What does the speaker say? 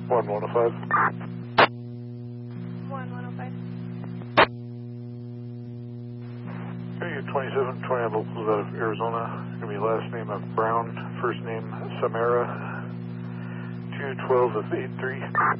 1105. 1105. Okay, 2729 locals out of Arizona. Going to be last name of Brown, first name Samara, 212 of 83.